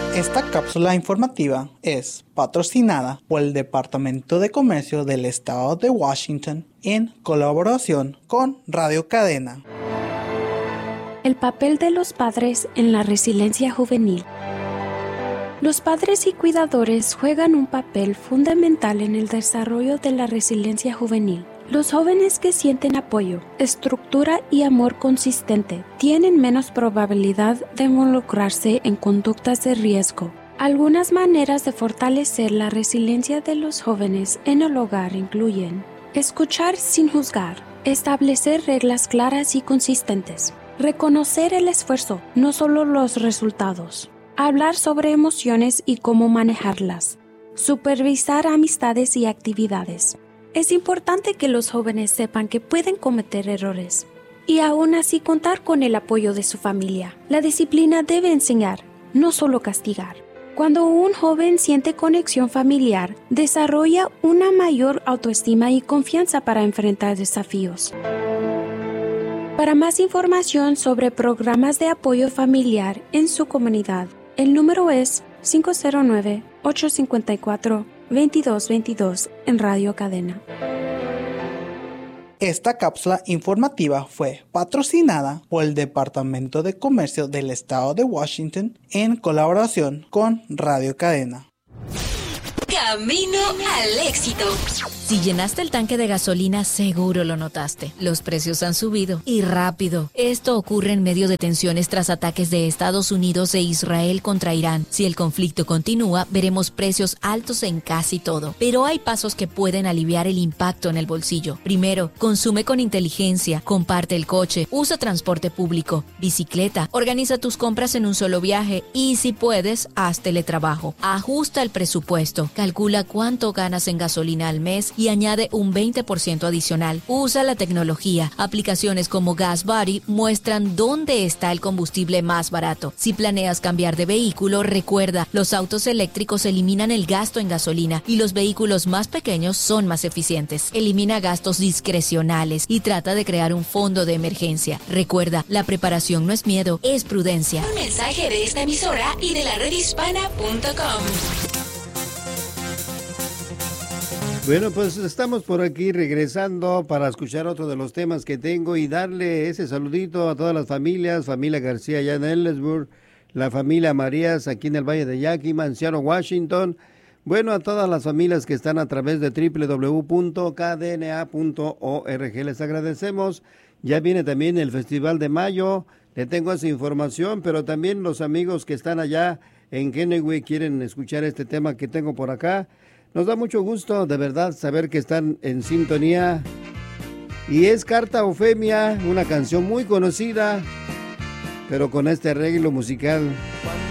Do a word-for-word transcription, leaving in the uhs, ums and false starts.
Esta cápsula informativa es patrocinada por el Departamento de Comercio del Estado de Washington en colaboración con Radio Cadena. El papel de los padres en la resiliencia juvenil. Los padres y cuidadores juegan un papel fundamental en el desarrollo de la resiliencia juvenil. Los jóvenes que sienten apoyo, estructura y amor consistente tienen menos probabilidad de involucrarse en conductas de riesgo. Algunas maneras de fortalecer la resiliencia de los jóvenes en el hogar incluyen escuchar sin juzgar, establecer reglas claras y consistentes, reconocer el esfuerzo, no solo los resultados, hablar sobre emociones y cómo manejarlas, supervisar amistades y actividades. Es importante que los jóvenes sepan que pueden cometer errores y aún así contar con el apoyo de su familia. La disciplina debe enseñar, no solo castigar. Cuando un joven siente conexión familiar, desarrolla una mayor autoestima y confianza para enfrentar desafíos. Para más información sobre programas de apoyo familiar en su comunidad, el número es cinco cero nueve, ocho cinco cuatro, veintidós veintidós en Radio Cadena. Esta cápsula informativa fue patrocinada por el Departamento de Comercio del Estado de Washington en colaboración con Radio Cadena. Camino al éxito. Si llenaste el tanque de gasolina, seguro lo notaste. Los precios han subido y rápido. Esto ocurre en medio de tensiones tras ataques de Estados Unidos e Israel contra Irán. Si el conflicto continúa, veremos precios altos en casi todo. Pero hay pasos que pueden aliviar el impacto en el bolsillo. Primero, consume con inteligencia, comparte el coche, usa transporte público, bicicleta, organiza tus compras en un solo viaje y, si puedes, haz teletrabajo. Ajusta el presupuesto, calcula cuánto ganas en gasolina al mes y añade un veinte por ciento adicional. Usa la tecnología. Aplicaciones como GasBuddy muestran dónde está el combustible más barato. Si planeas cambiar de vehículo, recuerda, los autos eléctricos eliminan el gasto en gasolina y los vehículos más pequeños son más eficientes. Elimina gastos discrecionales y trata de crear un fondo de emergencia. Recuerda, la preparación no es miedo, es prudencia. Un mensaje de esta emisora y de la red hispana punto com. Bueno, pues estamos por aquí regresando para escuchar otro de los temas que tengo y darle ese saludito a todas las familias, familia García allá en Ellensburg, la familia Marías aquí en el Valle de Yakima, en Seattle, Washington. Bueno, a todas las familias que están a través de doble u doble u doble u punto k d n a punto org. Les agradecemos. Ya viene también el Festival de Mayo. Le tengo esa información, pero también los amigos que están allá en Kennewick quieren escuchar este tema que tengo por acá. Nos da mucho gusto, de verdad, saber que están en sintonía. Y es Carta Eufemia, una canción muy conocida, pero con este arreglo musical.